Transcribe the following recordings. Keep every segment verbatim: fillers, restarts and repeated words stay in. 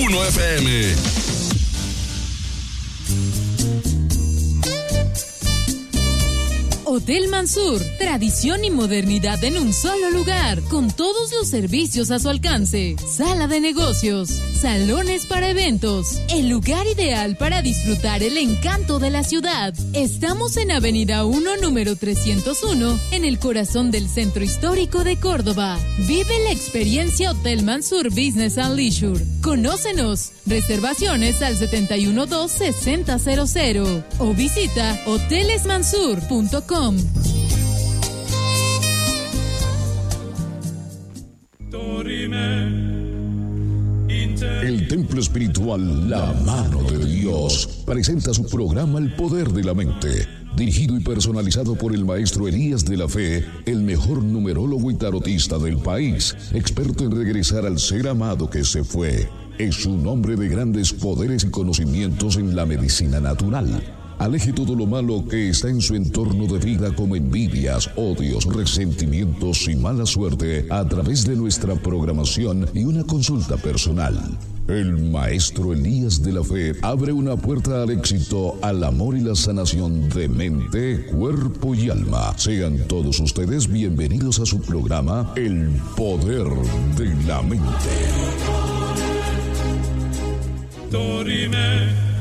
uno F M. Hotel Mansur, tradición y modernidad en un solo lugar, con todos los servicios a su alcance. Sala de negocios, salones para eventos, el lugar ideal para disfrutar el encanto de la ciudad. Estamos en Avenida uno, número trescientos uno, en el corazón del centro histórico de Córdoba. Vive la experiencia Hotel Mansur Business and Leisure. Conócenos. Reservaciones al setenta y uno dos sesenta cero cero o visita hoteles mansur punto com. El templo espiritual La Mano de Dios presenta su programa El Poder de la Mente, dirigido y personalizado por el maestro Elías de la Fe, el mejor numerólogo y tarotista del país, experto en regresar al ser amado que se fue. Es un hombre de grandes poderes y conocimientos en la medicina natural. Aleje todo lo malo que está en su entorno de vida, como envidias, odios, resentimientos y mala suerte, a través de nuestra programación y una consulta personal. El maestro Elías de la Fe abre una puerta al éxito, al amor y la sanación de mente, cuerpo y alma. Sean todos ustedes bienvenidos a su programa El Poder de la Mente. Dorime.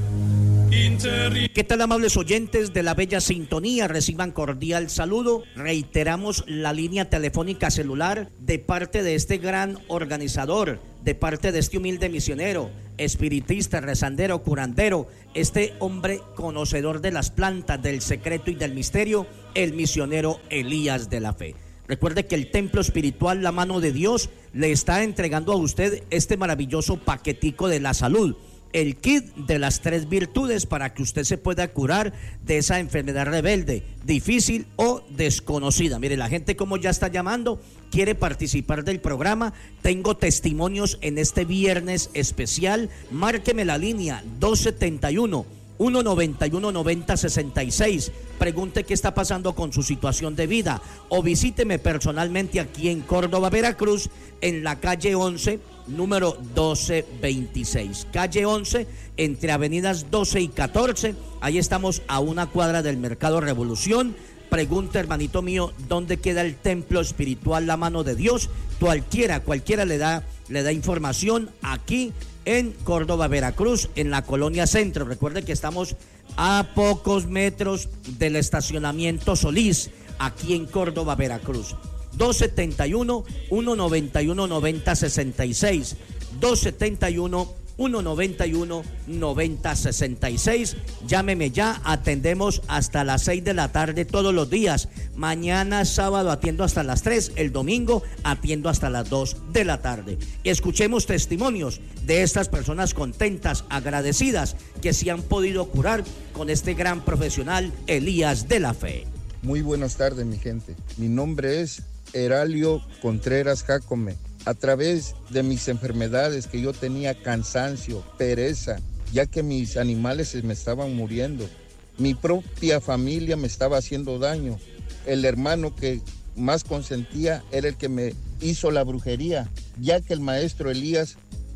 ¿Qué tal, amables oyentes de la bella sintonía? Reciban cordial saludo. Reiteramos la línea telefónica celular de parte de este gran organizador, de parte de este humilde misionero, espiritista, rezandero, curandero, este hombre conocedor de las plantas, del secreto y del misterio, el misionero Elías de la Fe. Recuerde que el templo espiritual La Mano de Dios le está entregando a usted este maravilloso paquetico de la salud, el kit de las tres virtudes, para que usted se pueda curar de esa enfermedad rebelde, difícil o desconocida. Mire, la gente como ya está llamando, quiere participar del programa. Tengo testimonios en este viernes especial. Márqueme la línea dos setenta y uno, uno noventa y uno, noventa sesenta y seis. Pregunte qué está pasando con su situación de vida, o visíteme personalmente aquí en Córdoba, Veracruz, en la calle once, número doce veintiséis. Calle once, entre avenidas doce y catorce. Ahí estamos a una cuadra del Mercado Revolución. Pregunta, hermanito mío, ¿dónde queda el templo espiritual La Mano de Dios? Cualquiera, cualquiera le da, le da información aquí en Córdoba, Veracruz, en la Colonia Centro. Recuerde que estamos a pocos metros del estacionamiento Solís, aquí en Córdoba, Veracruz. dos setenta y uno, uno noventa y uno, noventa sesenta y seis. dos setenta y uno, uno noventa y uno, noventa sesenta y seis. Llámeme ya, atendemos hasta las seis de la tarde todos los días. Mañana sábado atiendo hasta las tres, el domingo atiendo hasta las dos de la tarde. Y escuchemos testimonios de estas personas contentas, agradecidas, que se han podido curar con este gran profesional Elías de la Fe. Muy buenas tardes, mi gente. Mi nombre es Heralio Contreras Jácome. A través de mis enfermedades, que yo tenía cansancio, pereza, ya que mis animales se me estaban muriendo, mi propia familia me estaba haciendo daño, el hermano que más consentía era el que me hizo la brujería, ya que el maestro Elías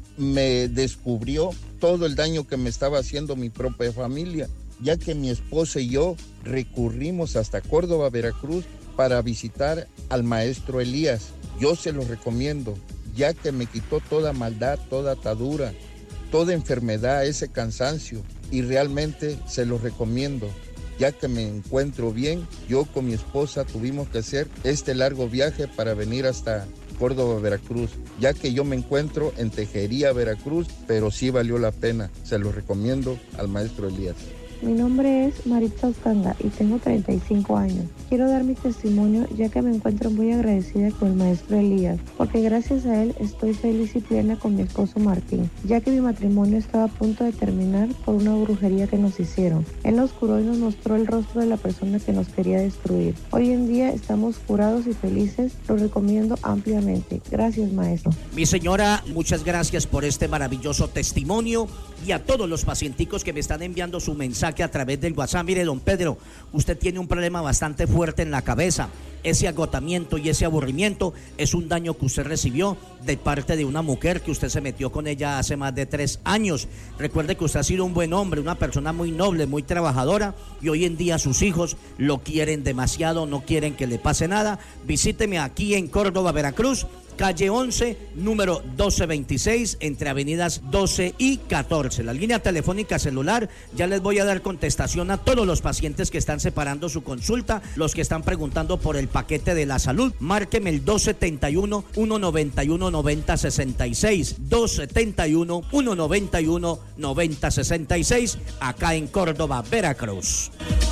me descubrió todo el daño que me estaba haciendo mi propia familia, ya que mi esposa y yo recurrimos hasta Córdoba, Veracruz, para visitar al maestro Elías. Yo se lo recomiendo, ya que me quitó toda maldad, toda atadura, toda enfermedad, ese cansancio, y realmente se lo recomiendo, ya que me encuentro bien. Yo con mi esposa tuvimos que hacer este largo viaje para venir hasta Córdoba, Veracruz, ya que yo me encuentro en Tejería, Veracruz, pero sí valió la pena. Se lo recomiendo al maestro Elías. Mi nombre es Maritza Oscanga y tengo treinta y cinco años. Quiero dar mi testimonio, ya que me encuentro muy agradecida con el maestro Elías, porque gracias a él estoy feliz y plena con mi esposo Martín, ya que mi matrimonio estaba a punto de terminar por una brujería que nos hicieron. Él nos curó y nos mostró el rostro de la persona que nos quería destruir. Hoy en día estamos curados y felices, lo recomiendo ampliamente. Gracias, maestro. Mi señora, muchas gracias por este maravilloso testimonio, y a todos los pacienticos que me están enviando su mensaje a través del WhatsApp. Mire, don Pedro, usted tiene un problema bastante fuerte en la cabeza, ese agotamiento y ese aburrimiento es un daño que usted recibió de parte de una mujer que usted se metió con ella hace más de tres años. Recuerde que usted ha sido un buen hombre, una persona muy noble, muy trabajadora, y hoy en día sus hijos lo quieren demasiado, no quieren que le pase nada. Visíteme aquí en Córdoba, Veracruz, calle once, número doce veintiséis, entre avenidas doce y catorce. La línea telefónica celular, ya les voy a dar contestación a todos los pacientes que están separando su consulta, los que están preguntando por el paquete de la salud. Márqueme el dos setenta y uno, ciento noventa y uno, noventa sesenta y seis, dos setenta y uno, ciento noventa y uno, noventa sesenta y seis, acá en Córdoba, Veracruz.